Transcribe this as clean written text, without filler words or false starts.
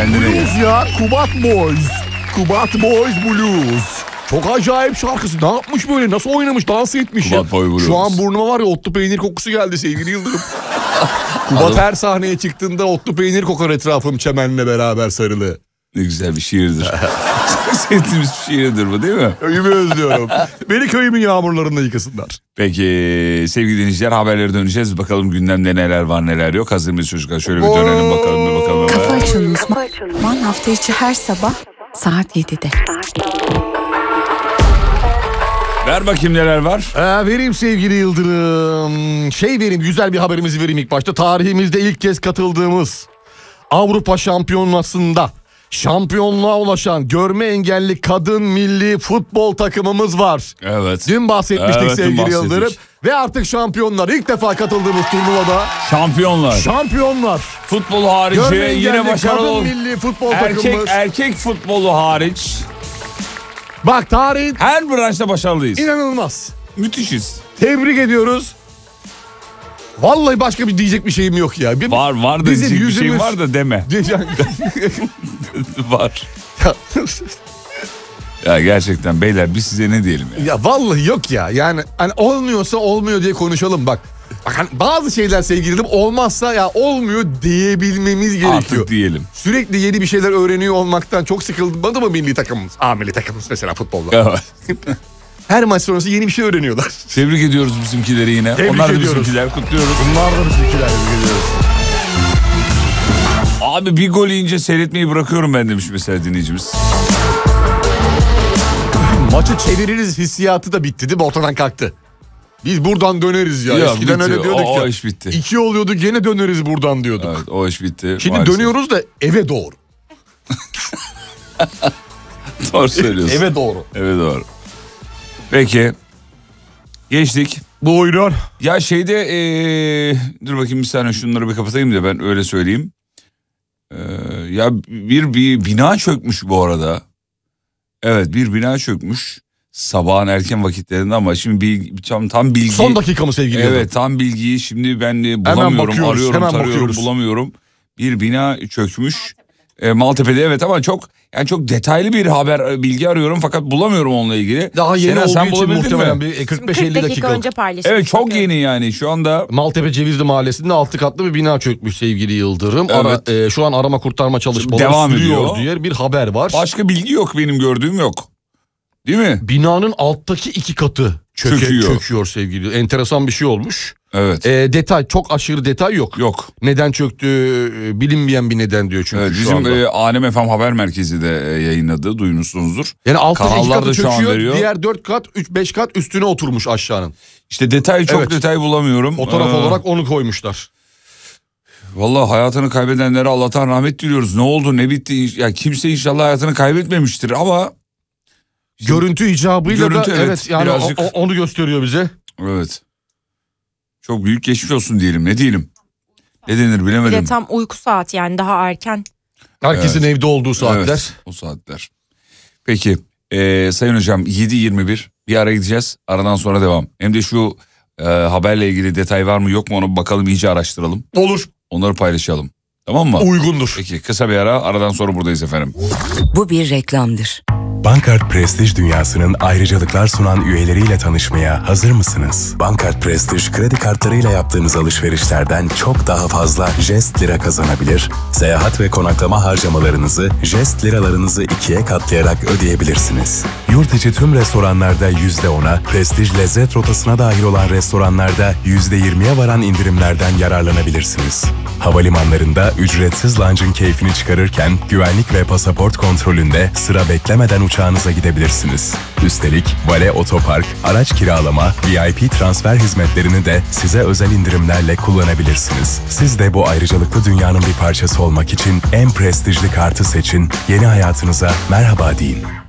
Kendine Blues ya. Kubat Boys. Kubat Boys Blues. Çok acayip şarkısı. Ne yapmış böyle? Nasıl oynamış? Dans etmiş ya. Şu an burnuma var ya, otlu peynir kokusu geldi sevgili Yıldırım. Kubat her sahneye çıktığında otlu peynir kokar etrafım çemenle beraber sarılı. Ne güzel bir şiirdir. Sevdiğimiz bir şiirdir bu, değil mi? Köyümü özlüyorum. Beni köyümün yağmurlarında yıkasınlar. Peki sevgili dinleyiciler, haberlere döneceğiz. Bakalım gündemde neler var neler yok. Hazır mıyız çocuklar? Şöyle bir dönelim bakalım. Kafa Açan Uzman hafta içi her sabah saat 7'de. Ver bakayım neler var. Vereyim sevgili Yıldırım. Vereyim, güzel bir haberimizi vereyim ilk başta. Tarihimizde ilk kez katıldığımız Avrupa Şampiyonası'nda şampiyonluğa ulaşan görme engelli kadın milli futbol takımımız var. Evet. Dün bahsetmiştik sevgili bahsettik. Yıldırım. Ve artık şampiyonlar. İlk defa katıldığımız turnuvada. Şampiyonlar. Futbol harici yine başarılı. Kadın milli futbol takımımız. Erkek futbolu hariç. Bak, tarihin her branşta başarılıyız. İnanılmaz. Müthişiz. Tebrik ediyoruz. Vallahi başka bir diyecek bir şeyim yok ya. Var da diyecek bir şeyim var da deme. Var. Ya gerçekten beyler, biz size ne diyelim ya? Ya vallahi yok ya. Yani hani olmuyorsa olmuyor diye konuşalım bak. Hani bazı şeyler sevgilim olmazsa ya olmuyor diyebilmemiz gerekiyor. Artık diyelim. Sürekli yeni bir şeyler öğreniyor olmaktan çok sıkılmadı mı milli takımımız? Milli takımımız mesela futbolda. Evet. Her maç sonrası yeni bir şey öğreniyorlar. Tebrik ediyoruz bizimkileri yine. Tebrik Onlar da ediyoruz. bizimkiler, kutluyoruz. Bunlar da bizimkiler, tebrik ediyoruz. Abi bir gol yiyince seyretmeyi bırakıyorum ben demiş mesela dinleyicimiz. Maçı çeviririz hissiyatı da bitti değil mi? Ortadan kalktı. Biz buradan döneriz ya. Yok, eskiden bitti. öyle diyorduk ya. O iş bitti. 2 oluyordu, gene döneriz buradan diyorduk. Evet, o iş bitti. Şimdi maalesef. dönüyoruz da eve doğru. Doğru söylüyorsun. Eve doğru. Evet, doğru. Peki. Geçtik. Buyurun. Ya dur bakayım bir saniye, şunları bir kapatayım da ben öyle söyleyeyim. Ya bir bina çökmüş bu arada. Evet, bir bina çökmüş. Sabahın erken vakitlerinde ama şimdi tam bilgi. Son dakika mı sevgili? Evet, tam bilgiyi şimdi ben bulamıyorum, arıyorum, bulamıyorum. Bir bina çökmüş. Maltepe'de, evet, ama çok detaylı bir bilgi arıyorum fakat bulamıyorum onunla ilgili. Daha yeni olduğu için muhtemelen mi? bir 40 dakika önce paylaşılmış. Evet, çok yeni yani şu anda. Maltepe Cevizli Mahallesi'nde 6 katlı bir bina çökmüş sevgili Yıldırım. Evet. Şu an arama kurtarma çalışmaları devam sürüyor ediyor diye bir haber var. Başka bilgi yok, benim gördüğüm yok. Değil mi? Binanın alttaki 2 katı çöküyor sevgili. Enteresan bir şey olmuş. Evet. Çok aşırı detay yok. Yok. Neden çöktüğü bilinmeyen bir neden diyor çünkü şu bizim anda. Alem FM Haber Merkezi de yayınladı, duymuşsunuzdur. Yani alttaki 2 Kanallar katı da şu an çöküyor, veriyor. diğer 4 kat 5 kat üstüne oturmuş aşağının. İşte detay bulamıyorum. Fotoğraf olarak onu koymuşlar. Vallahi hayatını kaybedenlere Allah'tan rahmet diliyoruz. Ne oldu ne bitti, ya kimse inşallah hayatını kaybetmemiştir ama görüntü icabıyla da evet yani birazcık onu gösteriyor bize. Evet. Çok büyük geçmiş olsun diyelim, ne diyelim. Ne denir bilemedim. Bir de tam uyku saati, yani daha erken. Herkesin evde olduğu saatler. Evet, o saatler. Peki Sayın Hocam, 7:21 bir ara gideceğiz. Aradan sonra devam. Hem de şu haberle ilgili detay var mı yok mu onu bakalım, iyice araştıralım. Olur. Onları paylaşalım. Tamam mı? Uygundur. Peki kısa bir ara, aradan sonra buradayız efendim. Bu bir reklamdır. Bankart Prestij dünyasının ayrıcalıklar sunan üyeleriyle tanışmaya hazır mısınız? Bankart Prestij kredi kartlarıyla yaptığınız alışverişlerden çok daha fazla jest lira kazanabilir, seyahat ve konaklama harcamalarınızı jest liralarınızı 2'ye katlayarak ödeyebilirsiniz. Yurt içi tüm restoranlarda %10'a, Prestij lezzet rotasına dahil olan restoranlarda %20'ye varan indirimlerden yararlanabilirsiniz. Havalimanlarında ücretsiz lounge'ın keyfini çıkarırken güvenlik ve pasaport kontrolünde sıra beklemeden uçağınıza gidebilirsiniz. Üstelik vale otopark, araç kiralama, VIP transfer hizmetlerini de size özel indirimlerle kullanabilirsiniz. Siz de bu ayrıcalıklı dünyanın bir parçası olmak için en prestijli kartı seçin, yeni hayatınıza merhaba deyin.